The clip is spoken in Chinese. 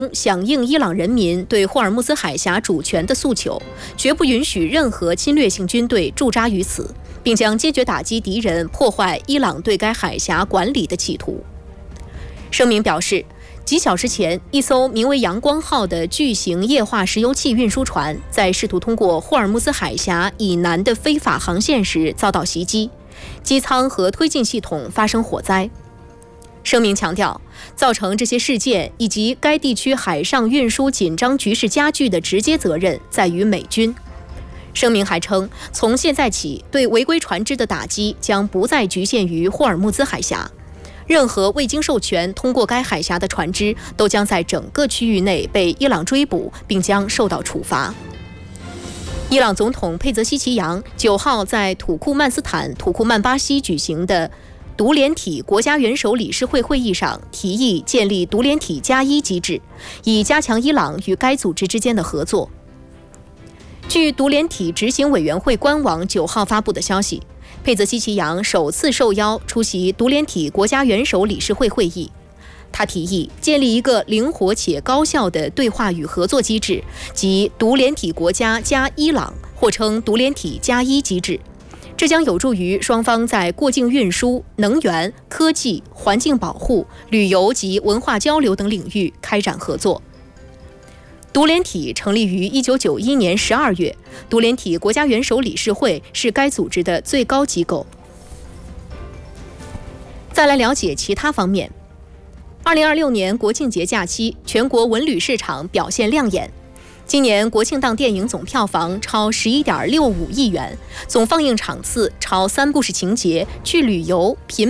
响应伊朗人民对霍尔木兹海峡主权的诉求，绝不允许任何侵略性军队驻扎于此，并将坚决打击敌人破坏伊朗对该海峡管理的企图。声明表示，几小时前，一艘名为“阳光号”的巨型液化石油气运输船在试图通过霍尔木兹海峡以南的非法航线时遭到袭击，机舱和推进系统发生火灾。声明强调，造成这些事件以及该地区海上运输紧张局势加剧的直接责任在于美军。声明还称，从现在起，对违规船只的打击将不再局限于霍尔木兹海峡，任何未经授权通过该海峡的船只都将在整个区域内被伊朗追捕，并将受到处罚。伊朗总统佩泽希奇扬9号在土库曼斯坦土库曼巴西举行的独联体国家元首理事会会议上提议建立独联体+1机制，以加强伊朗与该组织之间的合作。据独联体执行委员会官网9号发布的消息，佩泽希奇扬首次受邀出席独联体国家元首理事会会议。他提议建立一个灵活且高效的对话与合作机制，即独联体国家加伊朗，或称独联体+1机制。这将有助于双方在过境运输、能源、科技、环境保护、旅游及文化交流等领域开展合作。独联体成立于1991年12月，独联体国家元首理事会是该组织的最高机构。再来了解其他方面。2026年国庆节假期，全国文旅市场表现亮眼。今年国庆档电影总票房超11.65亿元，总放映场次超3部式情节、去旅游、品